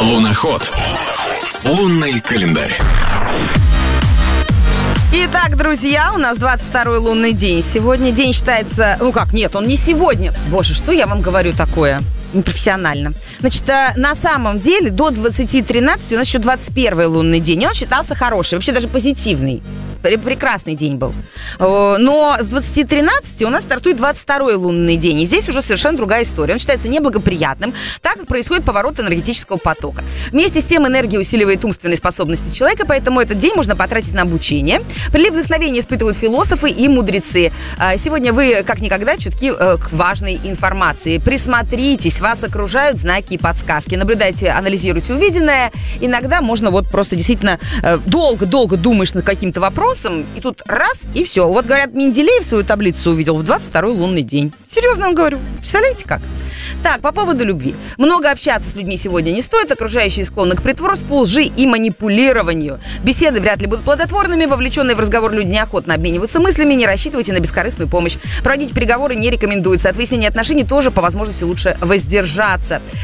Луноход. Лунный календарь. Итак, друзья, у нас 22-й лунный день. Сегодня день считается... Ну как, нет, он не сегодня. Боже, что я вам говорю такое? Непрофессионально. Значит, на самом деле до 20:13 у нас еще 21-й лунный день. И он считался хороший, вообще даже позитивный. Прекрасный день был. Но с 20:13 у нас стартует 22-й лунный день. И здесь уже совершенно другая история. Он считается неблагоприятным, так как происходит поворот энергетического потока. Вместе с тем энергия усиливает умственные способности человека, поэтому этот день можно потратить на обучение. Прилив вдохновения испытывают философы и мудрецы. Сегодня вы, как никогда, чутки к важной информации. Присмотритесь, вас окружают знаки и подсказки. Наблюдайте, анализируйте увиденное. Иногда можно вот просто действительно долго-долго думаешь над каким-то вопросом, и тут раз, и все. Вот, говорят, Менделеев свою таблицу увидел в 22-й лунный день. Серьезно вам говорю. Представляете, как? Так, по поводу любви. Много общаться с людьми сегодня не стоит. Окружающие склонны к притворству, лжи и манипулированию. Беседы вряд ли будут плодотворными. Вовлеченные в разговор люди неохотно обмениваются мыслями. Не рассчитывайте на бескорыстную помощь. Проводить переговоры не рекомендуется. От выяснения отношений тоже по возможности лучше воздержаться.